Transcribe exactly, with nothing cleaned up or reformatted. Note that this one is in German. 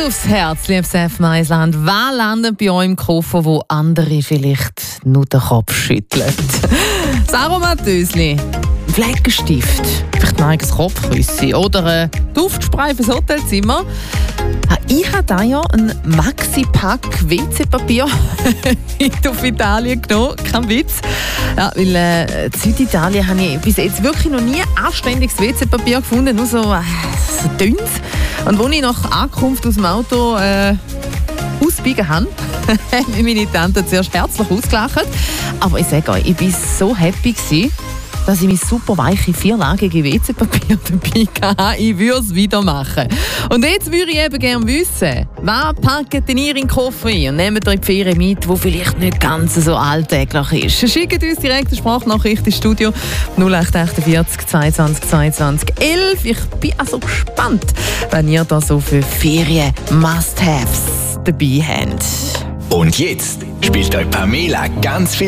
aufs Herz, liebes F Meisland. Was landet bei euch im Koffer, wo andere vielleicht nur den Kopf schütteln? Das Aromatösli, ein Fleckenstift, vielleicht ein eigenes Kopfküsse oder ein Duftspray fürs Hotelzimmer. Ich habe da ja ein Maxi-Pack W C-Papier auf Italien genommen, kein Witz. Ja, weil äh, in Süditalien habe ich bis jetzt wirklich noch nie anständiges W C-Papier gefunden, nur so, äh, so dünnes. Und als ich nach Ankunft aus dem Auto äh, ausbiegen habe, hat meine Tante zuerst herzlich ausgelacht. Aber ich sage euch, ich war so happy gewesen, dass ich mein super weiche vierlagige W C-Papier dabei hatte. Ich würde es wieder machen. Und jetzt würde ich eben gerne wissen, was packt denn ihr in den Koffer ein und nehmt euch die Ferien mit, die vielleicht nicht ganz so alltäglich ist. Schickt uns direkt eine Sprachnachricht ins Studio null acht achtundvierzig zweiundzwanzig zweiundzwanzig elf. Ich bin also gespannt, wenn ihr da so für Ferien-Must-Haves dabei habt. Und jetzt spielt euch Pamela ganz viel